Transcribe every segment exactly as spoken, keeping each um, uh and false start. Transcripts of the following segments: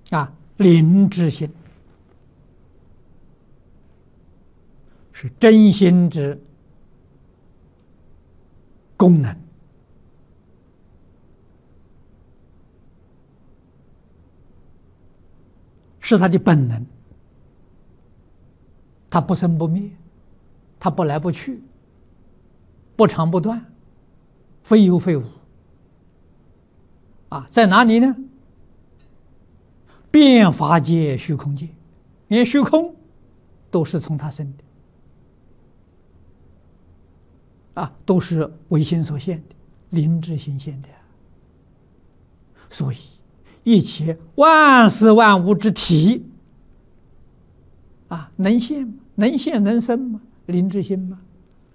啊，灵之心是真心之功能，是他的本能，他不生不灭，他不来不去，不长不断，非有非无。啊，在哪里呢？遍法界虚空界，连虚空都是从他生的，啊，都是唯心所现的，灵之心现的。所以一切万事万物之体，啊，能现吗？能现能生吗？灵之心吗？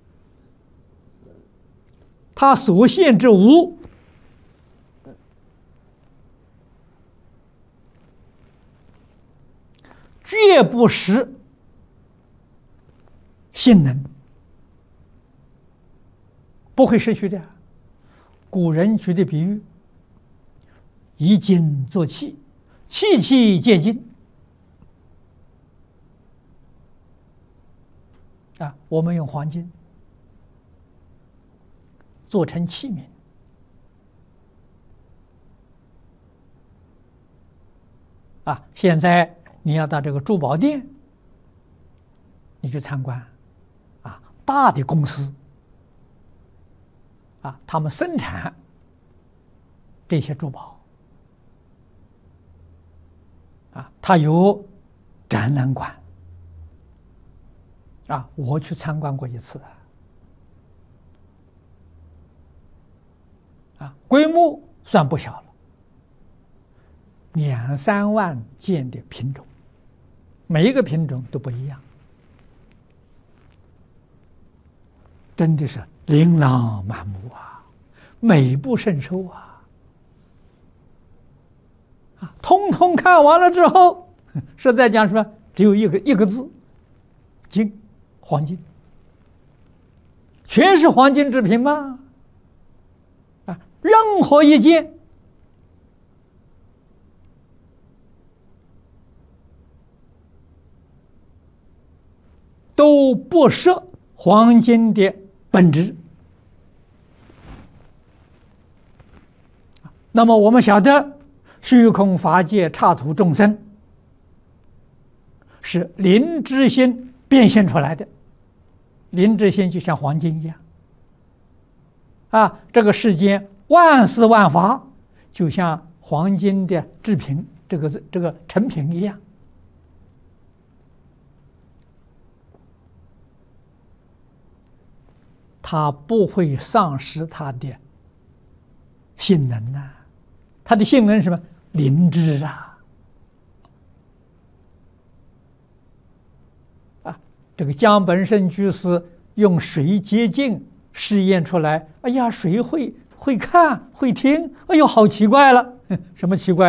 他所现之无，绝不失性能，不会失去的。古人举的比喻，以金作器，器器皆金。啊，我们用黄金做成器皿，啊，现在你要到这个珠宝店，你去参观，啊，大的公司，啊，他们生产这些珠宝，啊，它有展览馆，啊，我去参观过一次，啊，规模算不小了，两三万件的品种。每一个品种都不一样，真的是琳琅满目啊，美不胜收啊！啊，通通看完了之后，是在讲什么？只有一个一个字：金，黄金。全是黄金制品吗？啊，任何一件都不涉黄金的本质。那么我们晓得，虚空法界刹土众生是灵之心变现出来的，灵之心就像黄金一样。啊，这个世间万事万法就像黄金的制品，这个这个成品一样。它不会丧失它的性能啊，它的性能是什么？灵智啊！啊，这个江本胜居士用水接近试验出来，哎呀，水会会看会听，哎呦，好奇怪了，什么奇怪？